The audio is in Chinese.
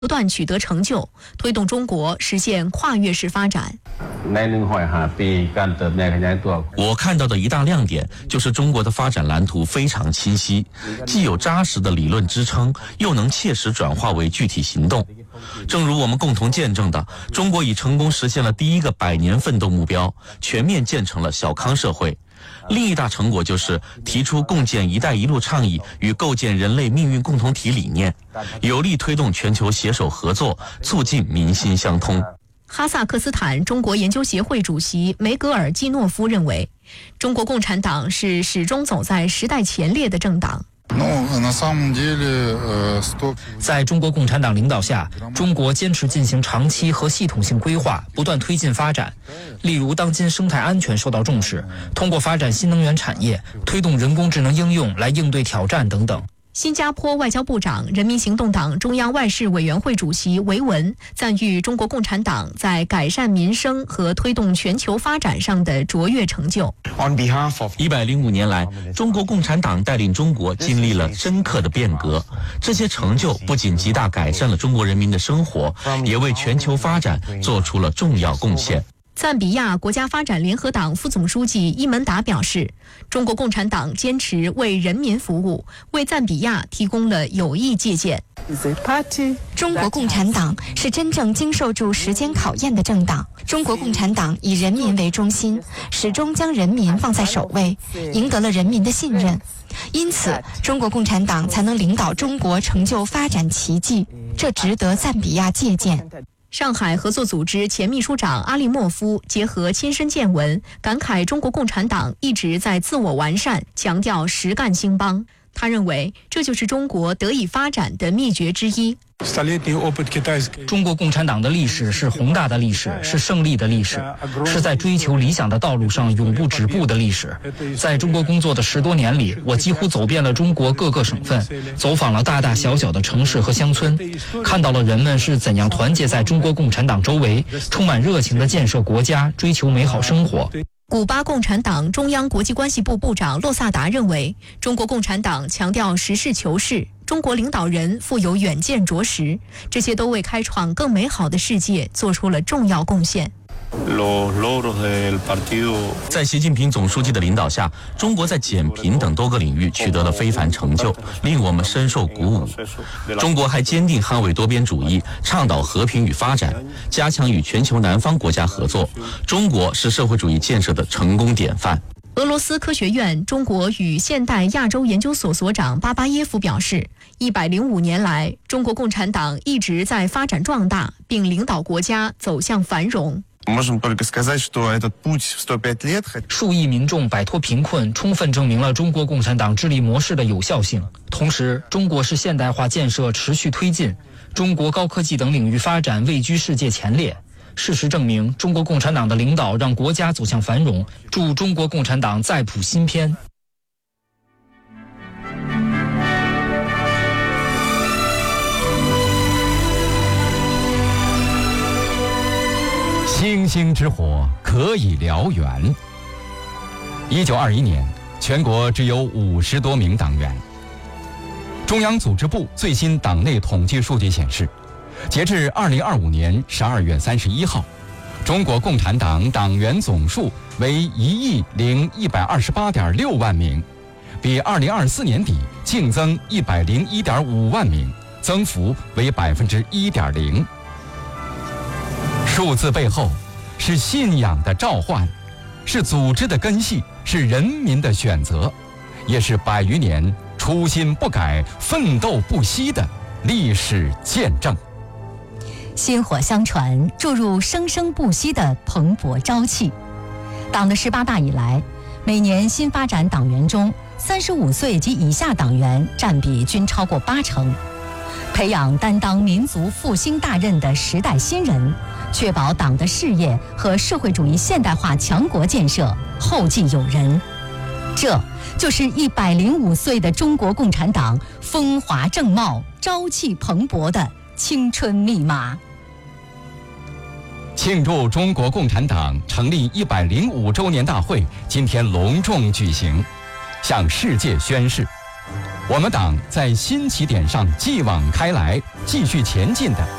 不断取得成就，推动中国实现跨越式发展。 我看到的一大亮点就是中国的发展蓝图非常清晰，既有扎实的理论支撑，又能切实转化为具体行动。正如我们共同见证的，中国已成功实现了第一个100年奋斗目标，全面建成了小康社会。另一大成果就是提出共建“一带一路”倡议与构建人类命运共同体理念，有力推动全球携手合作，促进民心相通。 哈萨克斯坦中国研究协会主席梅格尔季诺夫认为，中国共产党是始终走在时代前列的政党。 在中国共产党领导下，中国坚持进行长期和系统性规划，不断推进发展。例如，当今生态安全受到重视，通过发展新能源产业，推动人工智能应用来应对挑战等等。 新加坡外交部长、人民行动党中央外事委员会主席维文赞誉中国共产党在改善民生和推动全球发展上的卓越成就。 105年来，中国共产党带领中国经历了深刻的变革，这些成就不仅极大改善了中国人民的生活，也为全球发展做出了重要贡献。 赞比亚国家发展联合党副总书记伊门达表示，中国共产党坚持为人民服务，为赞比亚提供了有益借鉴。 中国共产党是真正经受住时间考验的政党。中国共产党以人民为中心，始终将人民放在首位，赢得了人民的信任。因此，中国共产党才能领导中国成就发展奇迹，这值得赞比亚借鉴。 上海合作组织前秘书长阿利莫夫结合亲身见闻，感慨中国共产党一直在自我完善，强调实干兴邦。他认为，这就是中国得以发展的秘诀之一。 中国共产党的历史是宏大的历史，是胜利的历史，是在追求理想的道路上永不止步的历史。在中国工作的10多年里，我几乎走遍了中国各个省份，走访了大大小小的城市和乡村，看到了人们是怎样团结在中国共产党周围，充满热情地建设国家，追求美好生活。 古巴共产党中央国际关系部部长洛萨达认为，中国共产党强调实事求是，中国领导人富有远见卓识，这些都为开创更美好的世界做出了重要贡献。 在习近平总书记的领导下，中国在减贫等多个领域取得了非凡成就，令我们深受鼓舞。中国还坚定捍卫多边主义，倡导和平与发展，加强与全球南方国家合作。中国是社会主义建设的成功典范。 俄罗斯科学院中国与现代亚洲研究所所长巴巴耶夫表示，105年来，中国共产党一直在发展壮大，并领导国家走向繁荣。 数亿民众摆脱贫困，充分证明了中国共产党治理模式的有效性。同时，中国式现代化建设持续推进，中国高科技等领域发展位居世界前列。事实证明，中国共产党的领导让国家走向繁荣，祝中国共产党再谱新篇。 星星之火可以燎原。1921年，全国只有50多名党员。中央组织部最新党内统计数据显示，截至2025年12月31号，中国共产党党员总数为10128.6万名，比2024年底净增101.5万名，增幅为1.0%。数字背后是信仰的召唤，是组织的根系，是人民的选择，也是100余年初心不改、奋斗不息的历史见证。 薪火相传，注入生生不息的蓬勃朝气。党的18大以来，每年新发展党员中，35岁及以下党员占比均超过80%。培养担当民族复兴大任的时代新人，确保党的事业和社会主义现代化强国建设后继有人。这就是105岁的中国共产党风华正茂、朝气蓬勃的青春密码。 庆祝中国共产党成立105周年大会今天隆重举行，向世界宣示， 我们党在新起点上继往开来，继续前进的